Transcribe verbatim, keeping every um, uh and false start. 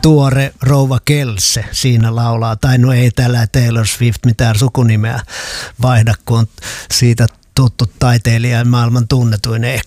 tuore rouva Kelse siinä laulaa. Tai no ei tällä Taylor Swift mitään sukunimeä vaihda, kun on siitä tuttu taiteilija ja maailman tunnetuin.